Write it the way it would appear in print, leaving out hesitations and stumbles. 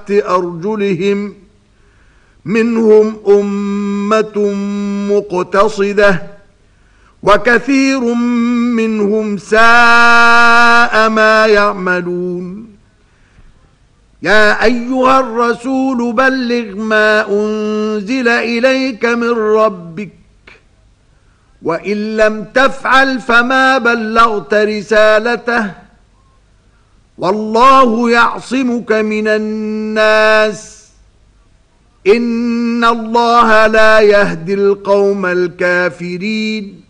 أرجلهم منهم أمة مقتصدة وكثير منهم ساء ما يعملون. يا أيها الرسول بلغ ما أنزل إليك من ربك وإن لم تفعل فما بلغت رسالته والله يعصمك من الناس إن الله لا يهدي القوم الكافرين.